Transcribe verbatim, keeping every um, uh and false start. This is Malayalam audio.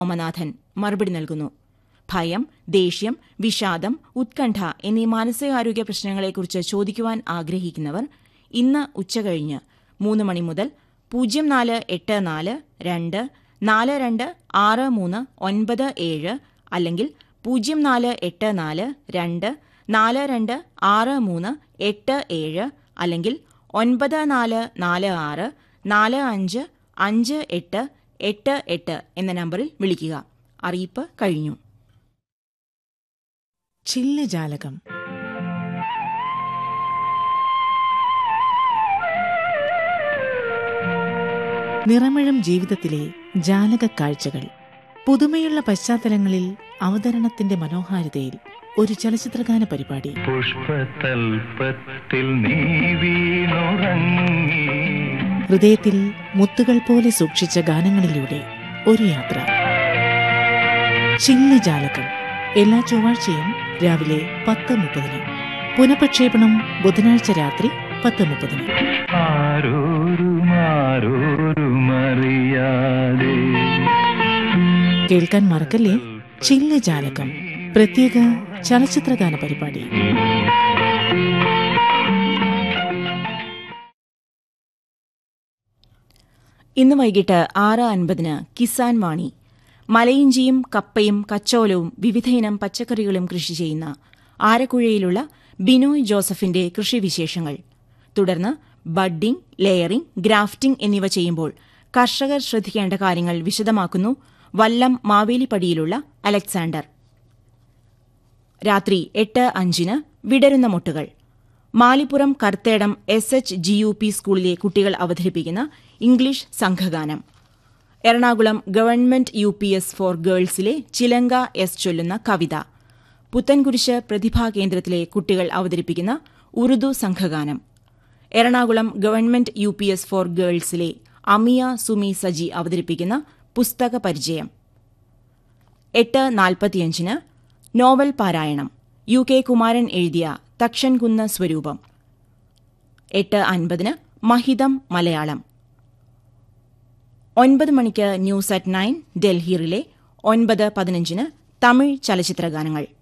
സോമനാഥൻ മറുപടി നൽകുന്നു. ഭയം, ദേഷ്യം, വിഷാദം, ഉത്കണ്ഠ എന്നീ മാനസികാരോഗ്യ പ്രശ്നങ്ങളെക്കുറിച്ച് ചോദിക്കുവാൻ ആഗ്രഹിക്കുന്നവർ ഇന്ന് ഉച്ചകഴിഞ്ഞ് മൂന്ന് മണി മുതൽ പൂജ്യം നാല് എട്ട് നാല് രണ്ട് നാല് രണ്ട് ആറ് മൂന്ന് ഒൻപത് ഏഴ് അല്ലെങ്കിൽ പൂജ്യം നാല് എട്ട് നാല് രണ്ട് നാല് രണ്ട് ആറ് മൂന്ന് എട്ട് ഏഴ് അല്ലെങ്കിൽ ഒൻപത് നാല് നാല് ആറ് നാല് അഞ്ച് അഞ്ച് എട്ട് എട്ട് എട്ട് എന്ന നമ്പറിൽ വിളിക്കുക. അറിയിപ്പ് കഴിഞ്ഞു. ചില്ലജാലകം. നിറമിഴും ജീവിതത്തിലെ ജാലക കാഴ്ചകൾ. പുതുമയുള്ള പശ്ചാത്തലങ്ങളിൽ അവതരണത്തിന്റെ മനോഹാരിതയിൽ ഒരു ചലച്ചിത്രഗാന പരിപാടി. പുഷ്പതൽപത്തിൽ നീ വീണുറങ്ങി, ഹൃദയത്തിൽ മുത്തുകൾ പോലെ സൂക്ഷിച്ച ഗാനങ്ങളിലൂടെ ഒരു യാത്ര. ചില്ലജാലകം എല്ലാ ചൊവ്വാഴ്ചയും രാവിലെ പത്ത് മുപ്പതിന്. പുനഃപ്രക്ഷേപണം ബുധനാഴ്ച രാത്രി പത്ത് മുപ്പതിന്. ആരോരുമാരോരുമറിയാതെ കേൾക്കാൻ മറക്കല്ലേ, ചില്ലജാലകം, പ്രത്യേക ചലച്ചിത്രഗാന പരിപാടി. ഇന്ന് വൈകിട്ട് ആറ് അൻപതിന് കിസാൻ വാണി. മലയിഞ്ചിയും കപ്പയും കച്ചോലവും വിവിധയിനം പച്ചക്കറികളും കൃഷി ചെയ്യുന്ന ആരക്കുഴയിലുള്ള ബിനോയ് ജോസഫിന്റെ കൃഷിവിശേഷങ്ങൾ. തുടർന്ന് ബഡ്ഡിംഗ്, ലെയറിംഗ്, ഗ്രാഫ്റ്റിംഗ് എന്നിവ ചെയ്യുമ്പോൾ കർഷകർ ശ്രദ്ധിക്കേണ്ട കാര്യങ്ങൾ വിശദമാക്കുന്നു വല്ലം മാവേലിപ്പടിയിലുള്ള അലക്സാണ്ടർ. രാത്രി എട്ട് അഞ്ചിന് വിടരുന്ന മുട്ടുകൾ. Malipuram Karthedam S H G U P സ്കൂളിലെ കുട്ടികൾ അവതരിപ്പിക്കുന്ന English സംഘഗാനം. Ernakulam government U P S four ഗേൾസിലെ ചിലങ്ക എസ് ചൊല്ലുന്ന കവിത. പുത്തൻകുരിശ് പ്രതിഭാ കേന്ദ്രത്തിലെ കുട്ടികൾ അവതരിപ്പിക്കുന്ന Urdu സംഘഗാനം. Ernakulam government U P S four ഗേൾസിലെ Amiya Sumi Saji അവതരിപ്പിക്കുന്ന പുസ്തക പരിചയം. എട്ട് നാൽപ്പത്തിയഞ്ചിന് നോവൽ പാരായണം. യു കെ കുമാരൻ എഴുതിയ തക്ഷൻകുന്ന് സ്വരൂപം. എട്ട് അൻപതിന് മഹിതം മലയാളം. ഒൻപത് മണിക്ക് news at nine Delhi relay. ഒൻപത് പതിനഞ്ചിന് തമിഴ് ചലച്ചിത്രഗാനങ്ങൾ.